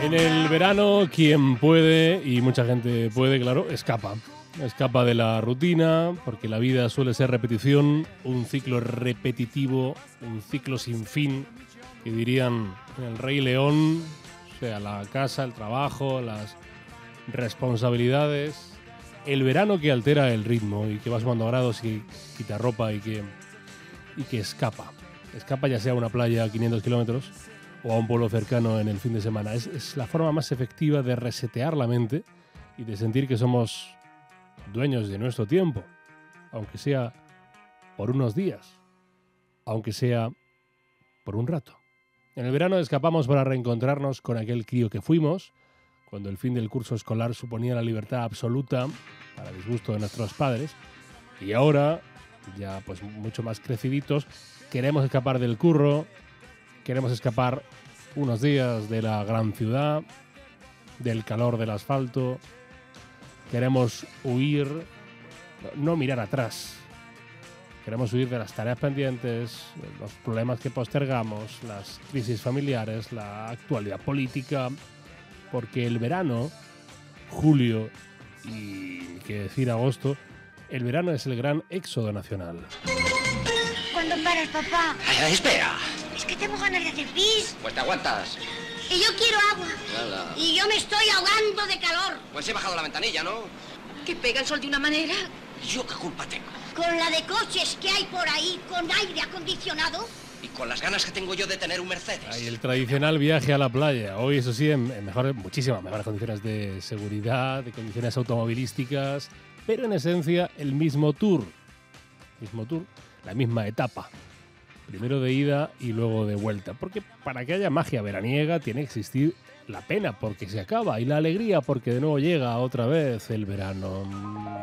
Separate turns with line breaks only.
En el verano, quien puede, y mucha gente puede, claro, escapa. Escapa de la rutina, porque la vida suele ser repetición, un ciclo repetitivo, un ciclo sin fin, que dirían en El Rey León, o sea, la casa, el trabajo, las responsabilidades. El verano que altera el ritmo y que va sumando grados y quita ropa y que escapa. Escapa ya sea a una playa a 500 kilómetros o a un pueblo cercano en el fin de semana. Es la forma más efectiva de resetear la mente y de sentir que somos dueños de nuestro tiempo, aunque sea por unos días, aunque sea por un rato. En el verano escapamos para reencontrarnos con aquel crío que fuimos, cuando el fin del curso escolar suponía la libertad absoluta, para disgusto de nuestros padres, y ahora, ya pues mucho más creciditos, queremos escapar del curro, queremos escapar unos días de la gran ciudad, del calor del asfalto, queremos huir, no mirar atrás, queremos huir de las tareas pendientes, los problemas que postergamos, las crisis familiares, la actualidad política, porque el verano, julio y qué decir agosto, el verano es el gran éxodo nacional.
¿Cuándo paras, papá?
Ay, espera.
Es que tengo ganas de hacer pis.
Pues te aguantas.
Y yo quiero agua.
Nada.
Y yo me estoy ahogando de calor.
Pues he bajado la ventanilla, ¿no?
¿Que pega el sol de una manera?
¿Yo qué culpa tengo?
Con la de coches que hay por ahí, con aire acondicionado.
Y con las ganas que tengo yo de tener un Mercedes.
Ahí el tradicional viaje a la playa. Hoy, eso sí, en muchísimas mejores condiciones de seguridad, de condiciones automovilísticas, pero en esencia el mismo tour. La misma etapa. Primero de ida y luego de vuelta. Porque para que haya magia veraniega tiene que existir la pena porque se acaba y la alegría porque de nuevo llega otra vez el verano.